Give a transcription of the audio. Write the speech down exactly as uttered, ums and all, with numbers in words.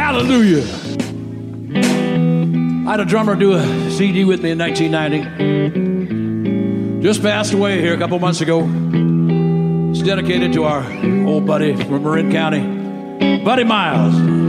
Hallelujah. I had a drummer do a C D with me in nineteen ninety. Just passed away here a couple months ago. It's dedicated to our old buddy from Marin County, Buddy Miles.